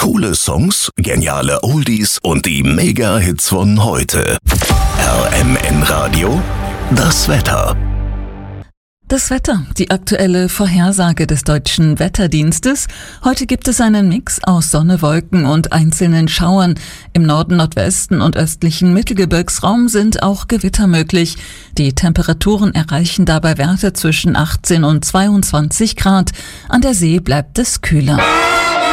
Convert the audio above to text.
Coole Songs, geniale Oldies und die Mega-Hits von heute. RMN Radio, das Wetter. Das Wetter, die aktuelle Vorhersage des Deutschen Wetterdienstes. Heute gibt es einen Mix aus Sonne, Wolken und einzelnen Schauern. Im Norden, Nordwesten und östlichen Mittelgebirgsraum sind auch Gewitter möglich. Die Temperaturen erreichen dabei Werte zwischen 18 und 22 Grad. An der See bleibt es kühler.